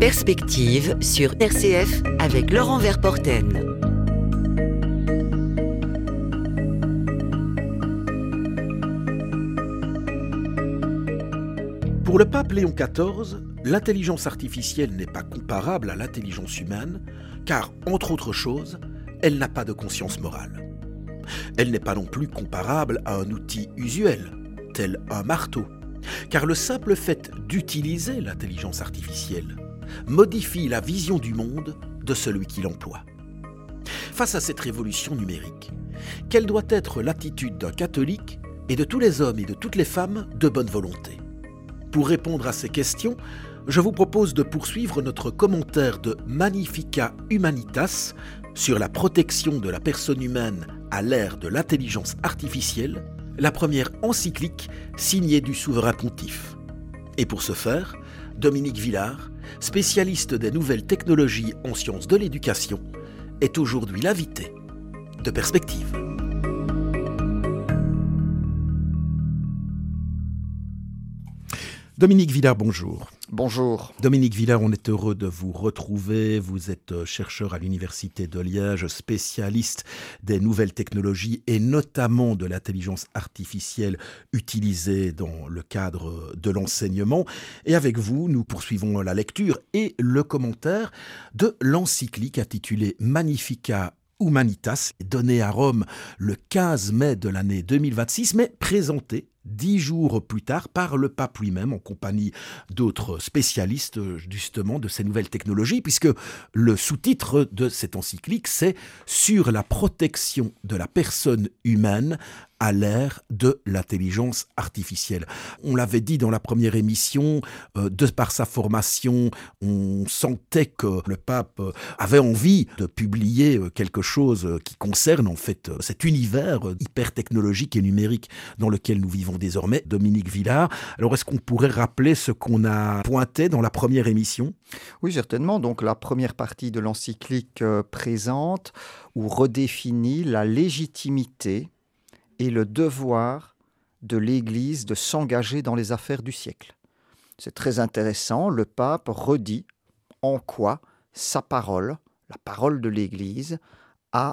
Perspective sur RCF avec Laurent Verporten. Pour le pape Léon XIV, l'intelligence artificielle n'est pas comparable à l'intelligence humaine, car, entre autres choses, elle n'a pas de conscience morale. Elle n'est pas non plus comparable à un outil usuel, tel un marteau, car le simple fait d'utiliser l'intelligence artificielle modifie la vision du monde de celui qui l'emploie. Face à cette révolution numérique, quelle doit être l'attitude d'un catholique et de tous les hommes et de toutes les femmes de bonne volonté ? Pour répondre à ces questions, je vous propose de poursuivre notre commentaire de Magnificat Humanitas sur la protection de la personne humaine à l'ère de l'intelligence artificielle, la première encyclique signée du souverain pontife. Et pour ce faire, Dominique Villard, spécialiste des nouvelles technologies en sciences de l'éducation, est aujourd'hui l'invité de Perspective. Dominique Villard, bonjour. Bonjour. Dominique Villard, on est heureux de vous retrouver. Vous êtes chercheur à l'Université de Liège, spécialiste des nouvelles technologies et notamment de l'intelligence artificielle utilisée dans le cadre de l'enseignement. Et avec vous, nous poursuivons la lecture et le commentaire de l'encyclique intitulée Magnificat Humanitas, donnée à Rome le 15 mai de l'année 2026, mais présentée 10 jours plus tard par le pape lui-même en compagnie d'autres spécialistes justement de ces nouvelles technologies, puisque le sous-titre de cette encyclique c'est « Sur la protection de la personne humaine à l'ère de l'intelligence artificielle ». On l'avait dit dans la première émission, de par sa formation, on sentait que le pape avait envie de publier quelque chose qui concerne en fait cet univers hyper technologique et numérique dans lequel nous vivons désormais. Dominique Villard, alors est-ce qu'on pourrait rappeler ce qu'on a pointé dans la première émission ? Oui, certainement. Donc la première partie de l'encyclique présente ou redéfinit la légitimité et le devoir de l'Église de s'engager dans les affaires du siècle. C'est très intéressant. Le pape redit en quoi sa parole, la parole de l'Église,